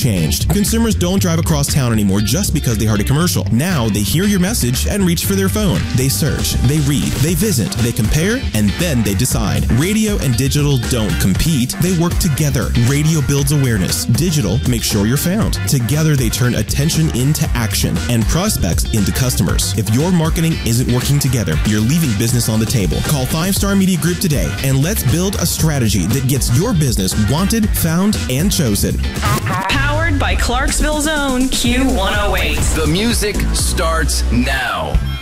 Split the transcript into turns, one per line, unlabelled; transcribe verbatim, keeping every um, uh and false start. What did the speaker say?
changed. Consumers don't drive across town anymore just because they heard a commercial. Now they hear your message and reach for their phone. They search, they read, they visit, they compare, and then they decide. Radio and digital don't compete, they work together. Radio builds awareness. Digital makes sure you're found. Together they turn attention into action and prospects into customers. If your marketing isn't working together, you're leaving business on the table. Call Five Star Media Group today and let's build a strategy that gets your business wanted, found, and chosen.
Powered by Clarksville's own Q one oh eight.
The music starts now.